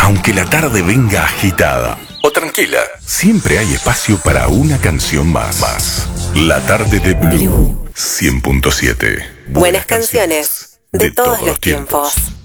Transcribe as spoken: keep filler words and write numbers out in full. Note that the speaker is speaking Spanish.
Aunque la tarde venga agitada o tranquila, siempre hay espacio para una canción más. más. La tarde de Blue cien punto siete. Buenas canciones de todos los tiempos.